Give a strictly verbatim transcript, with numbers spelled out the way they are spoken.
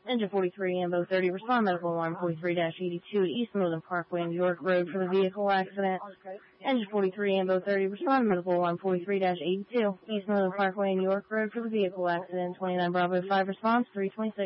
Engine forty-three, Ambo thirty, respond medical alarm forty-three eighty-two at East Northern Parkway and York Road for the vehicle accident. Engine forty-three, Ambo thirty, respond medical alarm forty-three eighty-two, East Northern Parkway and York Road for the vehicle accident. twenty-nine Bravo five response, three twenty-six.